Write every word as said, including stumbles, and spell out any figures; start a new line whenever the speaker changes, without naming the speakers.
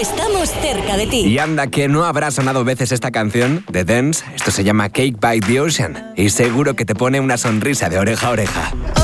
estamos cerca de ti.
Y anda que no habrá sonado veces esta canción de Dance. Esto se llama Cake by the Ocean y seguro que te pone una sonrisa de oreja a oreja.